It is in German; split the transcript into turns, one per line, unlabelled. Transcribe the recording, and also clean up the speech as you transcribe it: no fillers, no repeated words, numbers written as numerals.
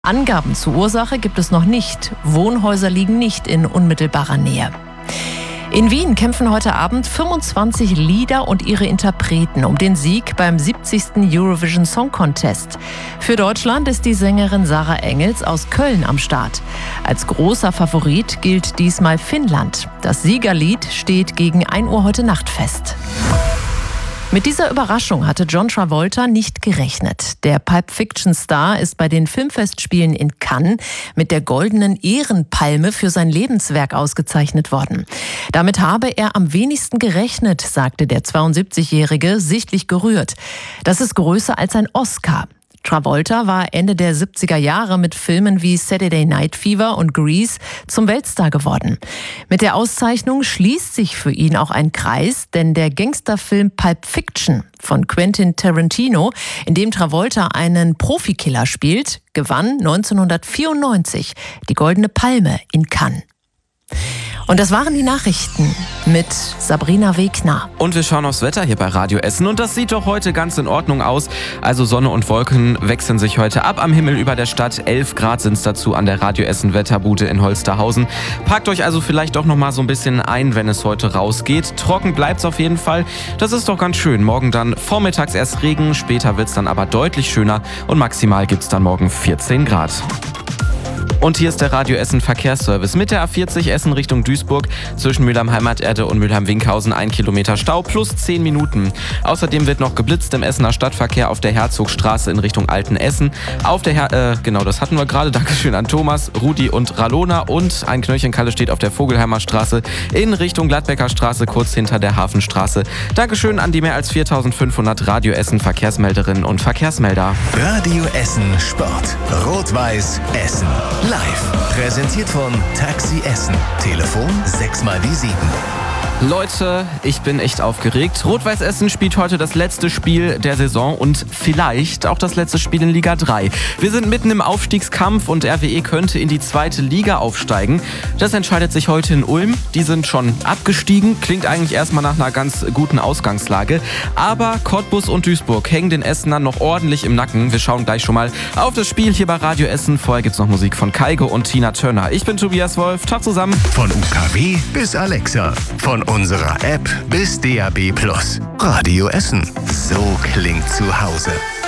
Angaben zur Ursache gibt es noch nicht. Wohnhäuser liegen nicht in unmittelbarer Nähe. In Wien kämpfen heute Abend 25 Lieder und ihre Interpreten um den Sieg beim 70. Eurovision Song Contest. Für Deutschland ist die Sängerin Sarah Engels aus Köln am Start. Als großer Favorit gilt diesmal Finnland. Das Siegerlied steht gegen 1 Uhr heute Nacht fest. Mit dieser Überraschung hatte John Travolta nicht gerechnet. Der Pulp-Fiction-Star ist bei den Filmfestspielen in Cannes mit der Goldenen Ehrenpalme für sein Lebenswerk ausgezeichnet worden. Damit habe er am wenigsten gerechnet, sagte der 72-Jährige, sichtlich gerührt. Das ist größer als ein Oscar. Travolta war Ende der 70er Jahre mit Filmen wie Saturday Night Fever und Grease zum Weltstar geworden. Mit der Auszeichnung schließt sich für ihn auch ein Kreis, denn der Gangsterfilm Pulp Fiction von Quentin Tarantino, in dem Travolta einen Profikiller spielt, gewann 1994 die Goldene Palme in Cannes. Und das waren die Nachrichten mit Sabrina Wegner.
Und wir schauen aufs Wetter hier bei Radio Essen. Und das sieht doch heute ganz in Ordnung aus. Also Sonne und Wolken wechseln sich heute ab am Himmel über der Stadt. 11 Grad sind es dazu an der Radio Essen Wetterbude in Holsterhausen. Packt euch also vielleicht doch noch mal so ein bisschen ein, wenn es heute rausgeht. Trocken bleibt es auf jeden Fall. Das ist doch ganz schön. Morgen dann vormittags erst Regen, später wird es dann aber deutlich schöner. Und maximal gibt es dann morgen 14 Grad. Und hier ist der Radio Essen Verkehrsservice mit der A40 Essen Richtung Duisburg. Zwischen Mülheim Heimaterde und Mülheim Winkhausen 1 Kilometer Stau plus 10 Minuten. Außerdem wird noch geblitzt im Essener Stadtverkehr auf der Herzogstraße in Richtung Altenessen. Auf der genau, das hatten wir gerade. Dankeschön an Thomas, Rudi und Ralona. Und ein Knöllchenkalle steht auf der Vogelheimer Straße in Richtung Gladbecker Straße, kurz hinter der Hafenstraße. Dankeschön an die mehr als 4.500 Radio Essen Verkehrsmelderinnen und Verkehrsmelder.
Radio Essen Sport. Rot-Weiß Essen. Live. Präsentiert von Taxi Essen. Telefon 6x7.
Leute, ich bin echt aufgeregt. Rot-Weiß Essen spielt heute das letzte Spiel der Saison und vielleicht auch das letzte Spiel in Liga 3. Wir sind mitten im Aufstiegskampf und RWE könnte in die 2. Liga aufsteigen. Das entscheidet sich heute in Ulm. Die sind schon abgestiegen. Klingt eigentlich erstmal nach einer ganz guten Ausgangslage. Aber Cottbus und Duisburg hängen den Essenern noch ordentlich im Nacken. Wir schauen gleich schon mal auf das Spiel hier bei Radio Essen. Vorher gibt's noch Musik von Kaigo und Tina Turner. Ich bin Tobias Wolf. Tag zusammen.
Von UKW bis Alexa. Von unserer App bis DAB+. Radio Essen. So klingt zu Hause.